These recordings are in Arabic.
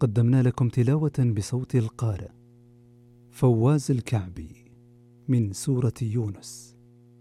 قدمنا لكم تلاوة بصوت القارئ فواز الكعبي من سورة يونس.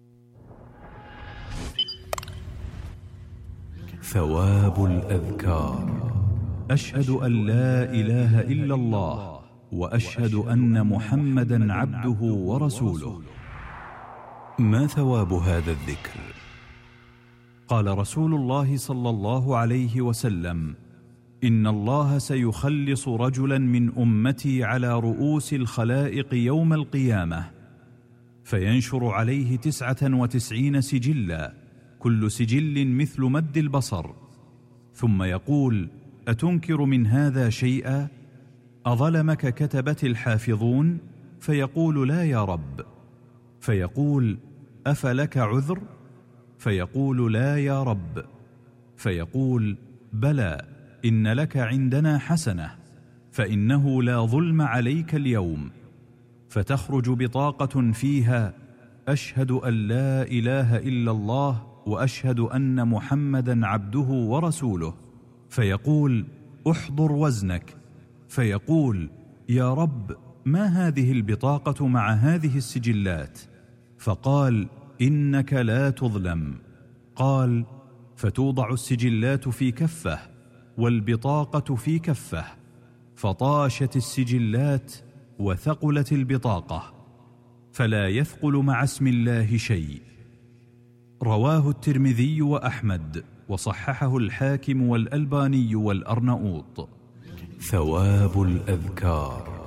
ثواب الأذكار. أشهد أن لا إله إلا الله وأشهد أن محمدا عبده ورسوله. ما ثواب هذا الذكر؟ قال رسول الله صلى الله عليه وسلم: إن الله سيخلص رجلا من أمتي على رؤوس الخلائق يوم القيامة، فينشر عليه 99 سجلا، كل سجل مثل مد البصر، ثم يقول: أتنكر من هذا شيئا؟ أظلمك كتبة الحافظون؟ فيقول: لا يا رب. فيقول: أفلك عذر؟ فيقول: لا يا رب. فيقول: بلى، إن لك عندنا حسنة، فإنه لا ظلم عليك اليوم. فتخرج بطاقة فيها: أشهد أن لا إله إلا الله وأشهد أن محمدا عبده ورسوله. فيقول: احضر وزنك. فيقول: يا رب، ما هذه البطاقة مع هذه السجلات؟ فقال: إنك لا تظلم. قال: فتوضع السجلات في كفة والبطاقة في كفة، فطاشت السجلات وثقلت البطاقة، فلا يثقل مع اسم الله شيء. رواه الترمذي وأحمد، وصححه الحاكم والألباني والأرنؤوط. ثواب الأذكار.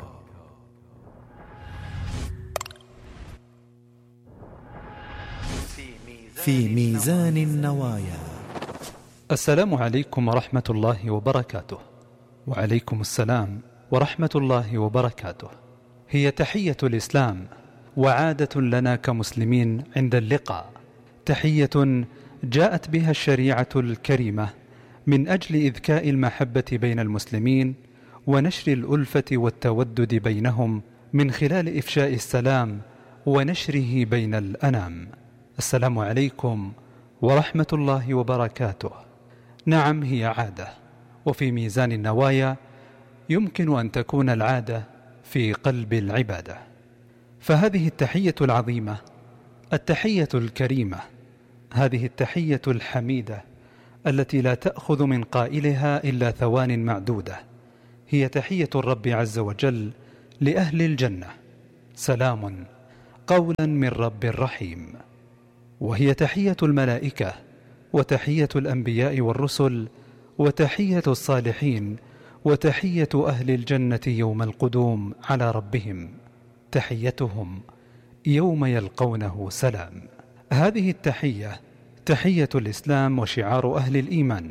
في ميزان النوايا. السلام عليكم ورحمة الله وبركاته. وعليكم السلام ورحمة الله وبركاته. هي تحية الإسلام وعادة لنا كمسلمين عند اللقاء، تحية جاءت بها الشريعة الكريمة من أجل إذكاء المحبة بين المسلمين ونشر الألفة والتودد بينهم من خلال إفشاء السلام ونشره بين الأنام. السلام عليكم ورحمة الله وبركاته. نعم، هي عادة، وفي ميزان النوايا يمكن أن تكون العادة في قلب العبادة. فهذه التحية العظيمة، التحية الكريمة، هذه التحية الحميدة التي لا تأخذ من قائلها إلا ثوان معدودة، هي تحية الرب عز وجل لأهل الجنة: سلام قولا من رب رحيم. وهي تحية الملائكة وتحية الأنبياء والرسل وتحية الصالحين وتحية أهل الجنة يوم القدوم على ربهم، تحيتهم يوم يلقونه سلام. هذه التحية تحية الإسلام وشعار أهل الإيمان.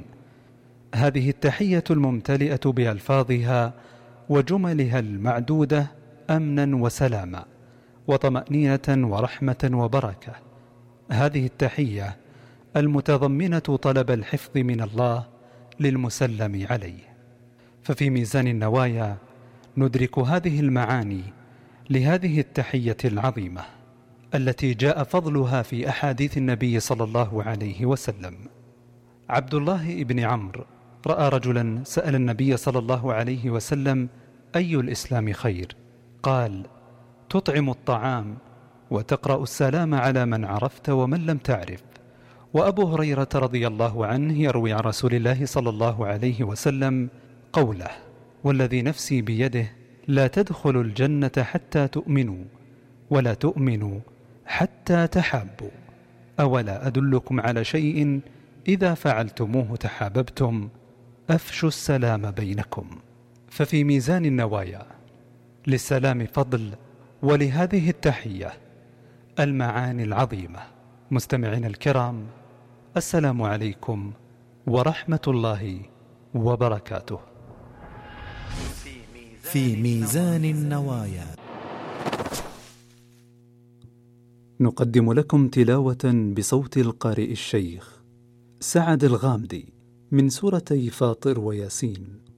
هذه التحية الممتلئة بألفاظها وجملها المعدودة أمنا وسلاما وطمأنينة ورحمة وبركة. هذه التحية المتضمنة طلب الحفظ من الله للمسلم عليه. ففي ميزان النوايا ندرك هذه المعاني لهذه التحية العظيمة التي جاء فضلها في أحاديث النبي صلى الله عليه وسلم. عبد الله بن عمرو رأى رجلا سأل النبي صلى الله عليه وسلم: أي الإسلام خير؟ قال: تطعم الطعام وتقرأ السلام على من عرفت ومن لم تعرف. وأبو هريرة رضي الله عنه يروي عن رسول الله صلى الله عليه وسلم قوله: والذي نفسي بيده لا تدخلوا الجنة حتى تؤمنوا ولا تؤمنوا حتى تحابوا. أولا أدلكم على شيء إذا فعلتموه تحاببتم؟ أفشوا السلام بينكم. ففي ميزان النوايا للسلام فضل، ولهذه التحية المعاني العظيمة. مستمعين الكرام، السلام عليكم ورحمة الله وبركاته. في ميزان النوايا. نقدم لكم تلاوة بصوت القارئ الشيخ سعد الغامدي من سورتي فاطر وياسين.